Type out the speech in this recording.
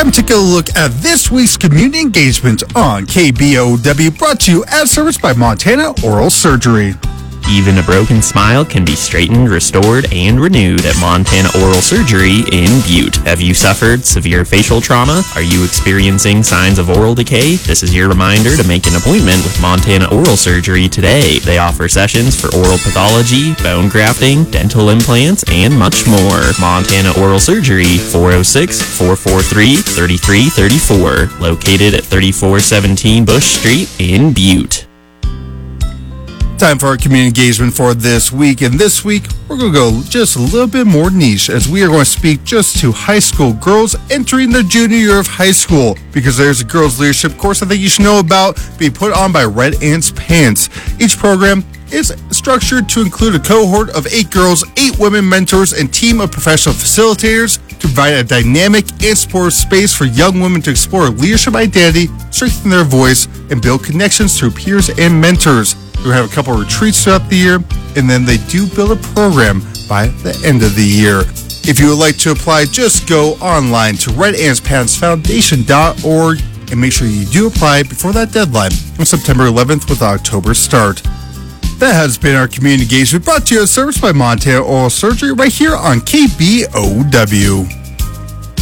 time to take a look at this week's community engagement on KBOW, brought to you as serviced by Montana Oral Surgery. Even a broken smile can be straightened, restored, and renewed at Montana Oral Surgery in Butte. Have you suffered severe facial trauma? Are you experiencing signs of oral decay? This is your reminder to make an appointment with Montana Oral Surgery today. They offer sessions for oral pathology, bone grafting, dental implants, and much more. Montana Oral Surgery, 406-443-3334. Located at 3417 Bush Street in Butte. Time for our community engagement for this week. And this week, we're going to go just a little bit more niche, as we are going to speak just to high school girls entering their junior year of high school, because there's a girls leadership course I think you should know about being put on by Red Ants Pants. Each program is structured to include a cohort of 8 girls, 8 women mentors, and team of professional facilitators to provide a dynamic and supportive space for young women to explore leadership identity, strengthen their voice, and build connections through peers and mentors. We have a couple of retreats throughout the year, and then they do build a program by the end of the year. If you would like to apply, just go online to redantspantsfoundation.org and make sure you do apply before that deadline on September 11th with October start. That has been our community engagement, brought to you as service by Montana Oral Surgery right here on KBOW.